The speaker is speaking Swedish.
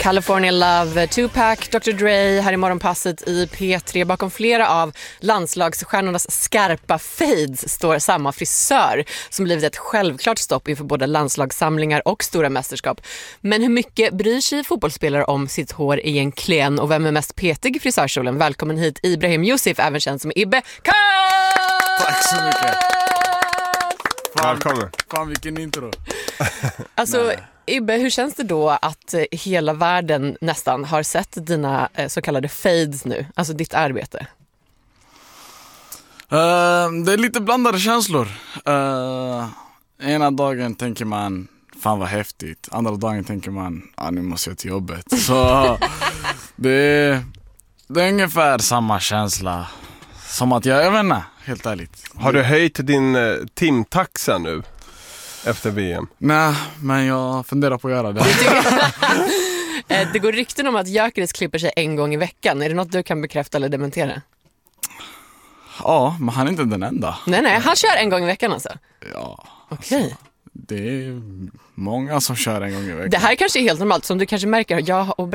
California Love, Tupac, Dr. Dre här i morgonpasset i P3. Bakom flera av landslagsstjärnornas skarpa fades står samma frisör som blivit ett självklart stopp inför både landslagssamlingar och stora mästerskap. Men hur mycket bryr sig fotbollsspelare om sitt hår egentligen, och vem är mest petig i frisörkjolen? Välkommen hit Ibrahim Yusuf, även känd som Ibbe Kass! Tack så mycket. Välkommen. Fan vilken intro. Alltså Ibbe, hur känns det då att hela världen nästan har sett dina så kallade fades nu? Alltså ditt arbete. Det är lite blandade känslor. Ena dagen tänker man, fan vad häftigt. Andra dagen tänker man, nu måste jag till jobbet. Så det är ungefär samma känsla som att jag vet inte, helt ärligt. Har du höjt din timtaxa nu efter VM? Nej, men jag funderar på att göra det. Det går rykten om att Gyökeres klipper sig en gång i veckan. Är det något du kan bekräfta eller dementera? Ja, men han är inte den enda. Nej, han kör en gång i veckan alltså? Ja. Okej. Alltså, det är många som kör en gång i veckan. Det här kanske är helt normalt. Som du kanske märker, jag och